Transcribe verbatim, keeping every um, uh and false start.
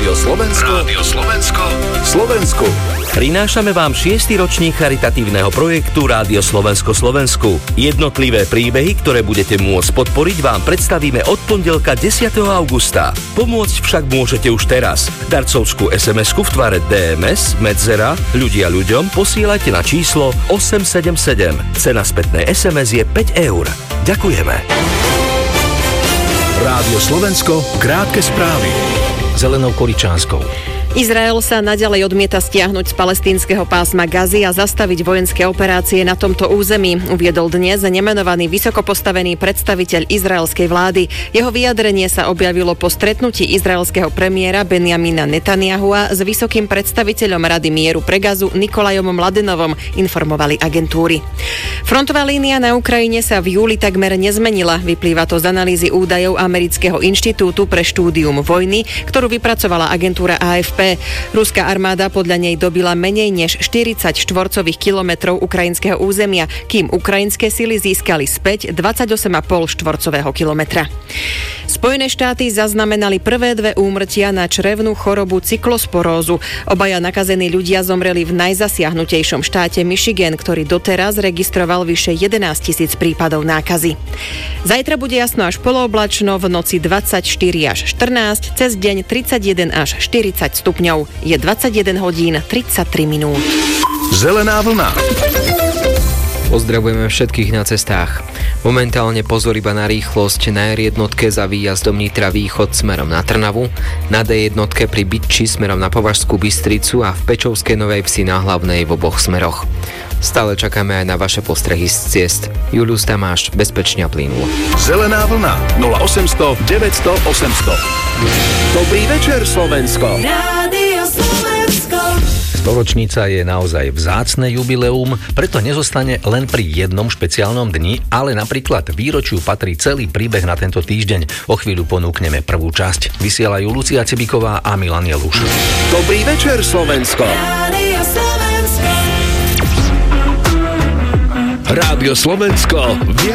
Rádio Slovensko. Rádio Slovensko. Slovensku. Prinášame vám šiesty ročník charitatívneho projektu Rádio Slovensko Slovensku. Jednotlivé príbehy, ktoré budete môcť podporiť, vám predstavíme od pondelka desiateho augusta. Pomôcť však môžete už teraz. Darcovskú es em esku v tvare dé em es, medzera, ľudia ľuďom posielajte na číslo osem sedem sedem. Cena spätnej es em es je päť eur. Ďakujeme. Rádio Slovensko, krátke správy. Zelenou Koričánskou. Izrael sa naďalej odmieta stiahnuť z palestínskeho pásma Gazy a zastaviť vojenské operácie na tomto území, uviedol dnes nemenovaný vysokopostavený predstaviteľ izraelskej vlády. Jeho vyjadrenie sa objavilo po stretnutí izraelského premiéra Benjamina Netanyahua s vysokým predstaviteľom Rady mieru pre Gazu Nikolajom Mladenovom, informovali agentúry. Frontová línia na Ukrajine sa v júli takmer nezmenila. Vyplýva to z analýzy údajov Amerického inštitútu pre štúdium vojny, ktorú vypracovala agentúra á ef pé. Ruská armáda podľa nej dobila menej než štyridsať štvorcových kilometrov ukrajinského územia, kým ukrajinské sily získali späť dvadsaťosem a pol štvorcového kilometra. Spojené štáty zaznamenali prvé dve úmrtia na črevnú chorobu cyklosporózu. Obaja nakazení ľudia zomreli v najzasiahnutejšom štáte Michigan, ktorý doteraz registroval vyše jedenásť tisíc prípadov nákazy. Zajtra bude jasno až polooblačno, v noci dvadsaťštyri až štrnásť, cez deň tridsaťjeden až štyridsať stupňov. Je dvadsaťjeden hodín tridsaťtri minút. Zelená vlna. Pozdravujeme všetkých na cestách. Momentálne pozor iba na rýchlosť na er jednotke za výjazdom Nitra východ smerom na Trnavu, na dé jednotke pri Bytči smerom na Považskú Bystricu a v Pečovskej Novej Vsi na Hlavnej v oboch smeroch. Stále čakáme aj na vaše postrehy z ciest. Julius Tamáš, bezpečne a plynulo. Zelená vlna nula osemsto deväťsto osemsto. Dobrý večer, Slovensko. Rádio Slovensko. Storočnica je naozaj vzácne jubileum, preto nezostane len pri jednom špeciálnom dni, ale napríklad výročiu patrí celý príbeh na tento týždeň. O chvíľu ponúkneme prvú časť. Vysielajú Lucia Cibiková a Milan Jeluš. Dobrý večer, Slovensko. Rádio Slovensko. Rádio Slovensko.